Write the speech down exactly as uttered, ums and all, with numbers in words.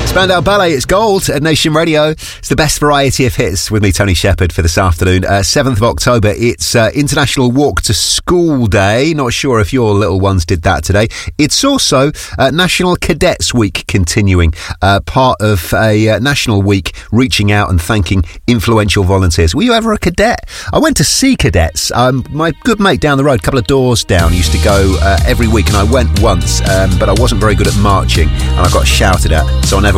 Spandau Ballet, it's gold at Nation Radio. It's the best variety of hits with me, Tony Shepherd, for this afternoon. Uh, seventh of October, it's uh, International Walk to School Day. Not sure if your little ones did that today. It's also uh, National Cadets Week continuing, uh, part of a uh, national week reaching out and thanking influential volunteers. Were you ever a cadet? I went to see cadets. Um, my good mate down the road, a couple of doors down, used to go uh, every week, and I went once, um, but I wasn't very good at marching, and I got shouted at, so I never